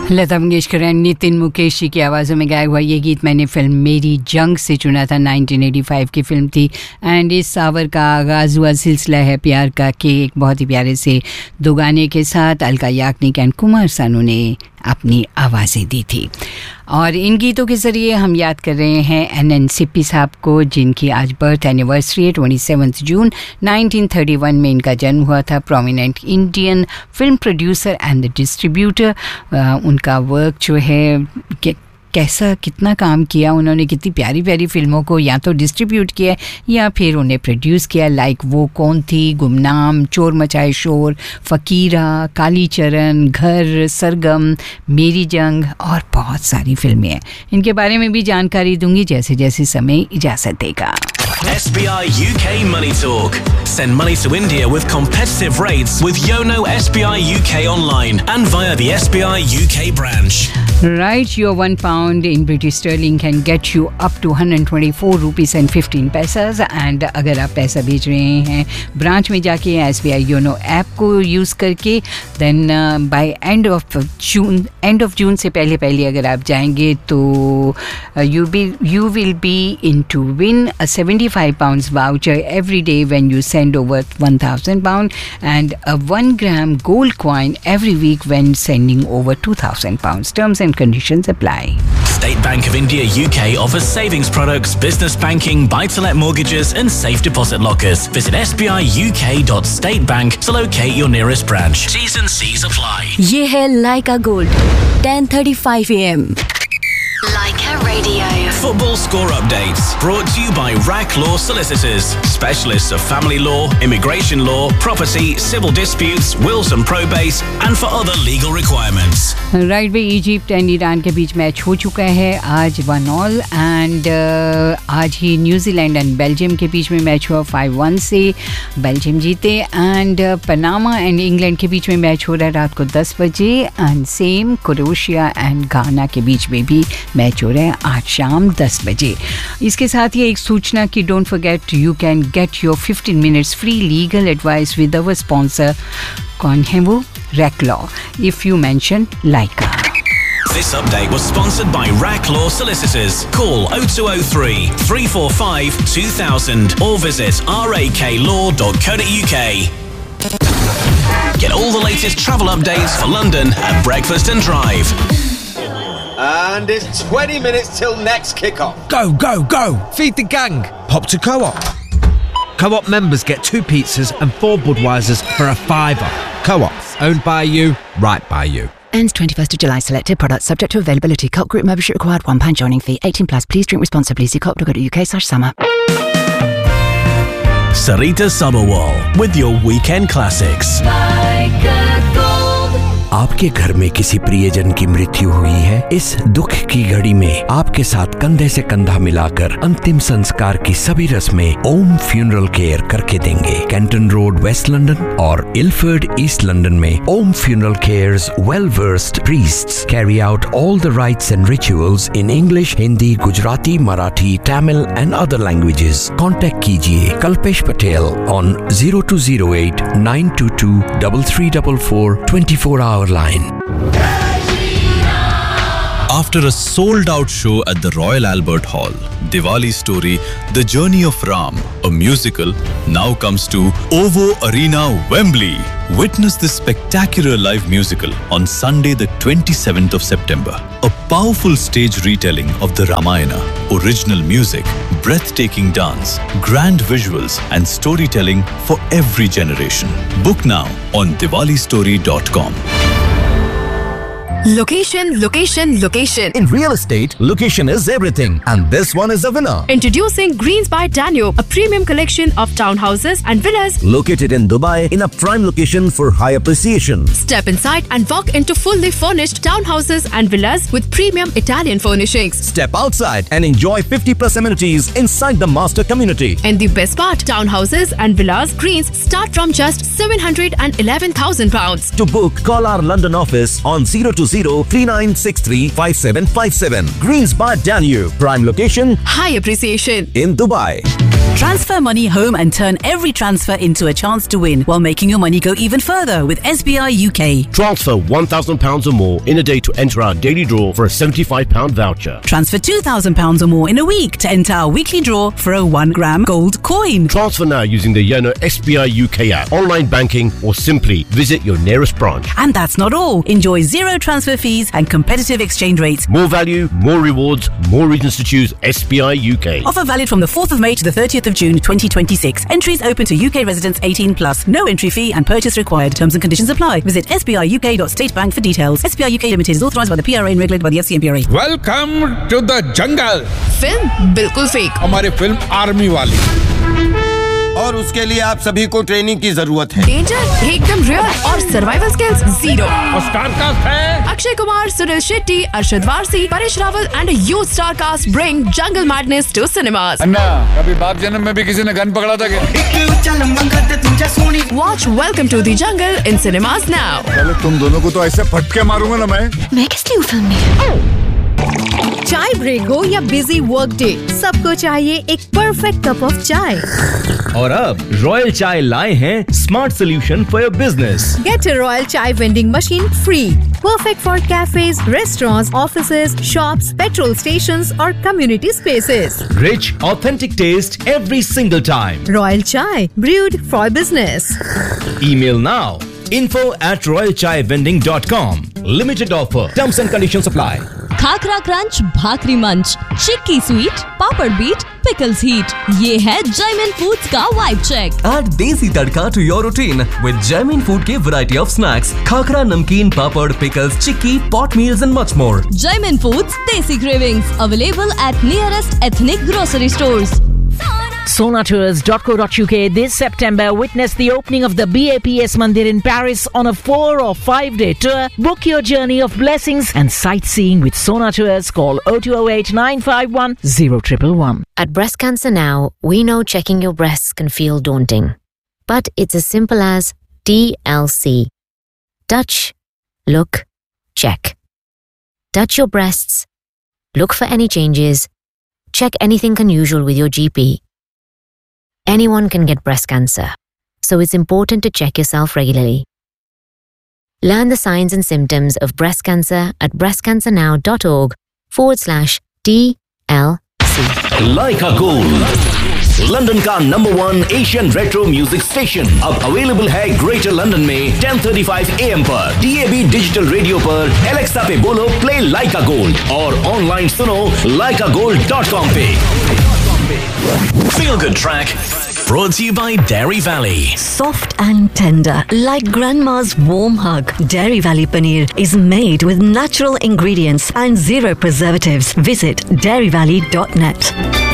लता मंगेशकर और नितिन मुकेश जी की आवाज़ों में गाया हुआ ये गीत मैंने फिल्म मेरी जंग से चुना था। 1985 की फिल्म थी एंड इस सावर का आगाज़ हुआ सिलसिला है प्यार का के एक बहुत ही प्यारे से दो गाने के साथ अलका याग्निक एंड कुमार सानू ने अपनी आवाज़ें दी थी। और इन गीतों के ज़रिए हम याद कर रहे हैं एन सिप्पी साहब को, जिनकी आज बर्थ एनिवर्सरी है। 27 जून 1931 में इनका जन्म हुआ था। Prominent Indian film producer and the distributor. उनका वर्क जो है कैसा कितना काम किया उन्होंने, कितनी प्यारी प्यारी फिल्मों को या तो डिस्ट्रीब्यूट किया या फिर उन्हें प्रोड्यूस किया। लाइक वो कौन थी, गुमनाम, चोर मचाए शोर, फ़कीरा, कालीचरण, घर, सरगम, मेरी जंग और बहुत सारी फिल्में हैं। इनके बारे में भी जानकारी दूंगी जैसे जैसे समय इजाज़त देगा। SBI UK Money Talk. Send money to India with competitive rates with Yono SBI UK online and via the SBI UK branch. Right, your £1 in British sterling can get you up to 124 rupees and 15 paisas. And अगर आप पैसा भेज रहे हैं branch में जाके SBI YONO app को use करके, then by end of June से पहले अगर आप जाएंगे तो you will be in to win a £75 voucher every day when you send over £1,000 and a 1 gram gold coin every week when sending over £2,000. Terms and conditions apply. State Bank of India UK offers savings products, business banking, buy-to-let mortgages and safe deposit lockers. Visit sbiuk.statebank to locate your nearest branch. T's and C's apply. ये है लाइका gold 10:35 AM. Leica Radio. Football score updates brought to you by RAC Law Solicitors, specialists of family law, immigration law, property, civil disputes, wills and probates, and for other legal requirements. Right भाई, Egypt and Iran के बीच match हो चुका है आज 1-1 and आज ही New Zealand and Belgium के बीच में match हुआ 5-1 से बेल्जियम जीते। एंड पनामा एंड इंग्लैंड के बीच में मैच हो रहा है रात को 10 बजे एंड सेम क्रोएशिया एंड घाना के बीच में भी मैच हो रहा है आज शाम 10 बजे। इसके साथ ही एक सूचना कि don't forget you can get your 15 minutes free legal advice with our sponsor. कौन है वो? RAC Law if you mention Leica. This update was sponsored by RAC Law Solicitors. Call 0203 345 2000 or visit raklaw.co.uk. Get all the latest travel updates for London at Breakfast and Drive. And it's 20 minutes till next kick-off. Go, go, go! Feed the gang! Hop to Co-op. Co-op members get 2 pizzas and 4 Budweisers for a £5. Co-op, owned by you, right by you. Ends 21st of July. Selected products subject to availability. Co-op group membership required. £1 joining fee. 18 plus. Please drink responsibly. See co-op.co.uk/summer. Sarita Sabharwal with your weekend classics. आपके घर में किसी प्रियजन की मृत्यु हुई है? इस दुख की घड़ी में आपके साथ कंधे से कंधा मिलाकर अंतिम संस्कार की सभी रस्में ओम फ्यूनरल केयर करके देंगे। कैंटन रोड, वेस्ट लंदन और इलफर्ड, ईस्ट लंदन में ओम funeral cares well versed priests carry out all the rights and rituals in English, Hindi, Gujarati, Marathi, Tamil and other languages. Contact कीजिए Kalpesh Patel on 0208 922 3344 24 hour line. After a sold-out show at the Royal Albert Hall, Diwali Story, The Journey of Ram, a musical, now comes to OVO Arena, Wembley. Witness this spectacular live musical on Sunday the 27th of September. A powerful stage retelling of the Ramayana, original music, breathtaking dance, grand visuals and storytelling for every generation. Book now on diwalistory.com. Location, location, location. In real estate, location is everything. And this one is a winner. Introducing Greens by Danube, a premium collection of townhouses and villas located in Dubai in a prime location for high appreciation. Step inside and walk into fully furnished townhouses and villas with premium Italian furnishings. Step outside and enjoy 50+ amenities inside the master community. And the best part, townhouses and villas Greens start from just £711,000. To book, call our London office on 020-3963-5757. Greens by Danube. Prime location, high appreciation in Dubai. Transfer money home and turn every transfer into a chance to win while making your money go even further with SBI UK. Transfer £1,000 or more in a day to enter our daily draw for a £75 voucher. Transfer £2,000 or more in a week to enter our weekly draw for a 1 gram gold coin. Transfer now using the Yono SBI UK app, online banking, or simply visit your nearest branch. And that's not all. Enjoy zero transfer fees and competitive exchange rates. More value, more rewards, more reasons to choose SBI UK. Offer valid from the 4th of May to the 30th of June 2026. Entries open to UK residents 18+. No entry fee and purchase required. Terms and conditions apply. Visit sbiuk.statebank for details. SBI UK Limited is authorised by the PRA and regulated by the FCMPRA. Welcome to the jungle. Film बिल्कुल fake. हमारी film army वाली. और उसके लिए आप सभी को training की जरूरत है. डेंजर एकदम रियल और सर्वाइवल स्किल्स जीरो. और स्टार कास्ट है Akshay Kumar, Sunil Shetty, Arshad Warsi, Paresh Rawal and huge star cast bring jungle madness to cinemas. अन्ना, कभी बाप जन्म में भी किसी ने गन पकड़ा था क्या? Watch Welcome to the Jungle in cinemas now. पहले तुम दोनों को तो ऐसे फटके मारूंगा ना मैं किस लिए फिल्म में? चाय ब्रेक हो या बिजी वर्क डे, सबको चाहिए एक परफेक्ट कप ऑफ चाय. और अब रॉयल चाय लाए हैं smart solution for your business. Get a Royal Chai vending machine free. Perfect for cafes, restaurants, offices, shops, petrol stations or community spaces. Rich, authentic taste every single time. Royal Chai, brewed for business. Email now. info@royalchaivending.com. Limited offer. Terms and conditions apply. Khakhra crunch, भाकरी मंच, चिक्की sweet, पापड़ beat, pickles heat. ये है Jaymin foods का vibe check. Add देसी तड़का to your routine with Jaimin Food के variety of snacks. Khakhra, नमकीन, पापड़, pickles, chikki, pot meals and much more. Jaimin Foods Desi Cravings available at nearest ethnic grocery stores. Sonatours.co.uk this September witness the opening of the BAPS Mandir in Paris on a 4 or 5 day tour. Book your journey of blessings and sightseeing with Sonatours. Call 0208 951 0111. At Breast Cancer Now, we know checking your breasts can feel daunting. But it's as simple as TLC. Touch, look, check. Touch your breasts. Look for any changes. Check anything unusual with your GP. Anyone can get breast cancer, so it's important to check yourself regularly. Learn the signs and symptoms of breast cancer at breastcancernow.org/TLC. Leica Gold, London का #1 Asian retro music station अब available है greater London में 10:35 AM पर. DAB digital radio पर Alexa पे बोलो play लाइका gold और online सुनो laikagold.com पे. Feel Good Track brought to you by Dairy Valley. Soft and tender, like grandma's warm hug. Dairy Valley paneer is made with natural ingredients and zero preservatives. Visit dairyvalley.net.